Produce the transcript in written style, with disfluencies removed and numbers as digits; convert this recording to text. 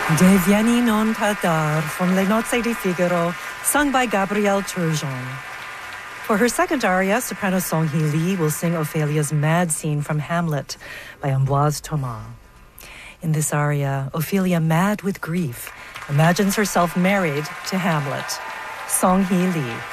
Devieni non tardar from Les Nozze di Figaro, sung by Gabrielle Turgeon. For her second aria, soprano Song Hee Lee will sing Ophelia's mad scene from Hamlet by Ambroise Thomas. In this aria, Ophelia, mad with grief, imagines herself married to Hamlet. Song Hee Lee.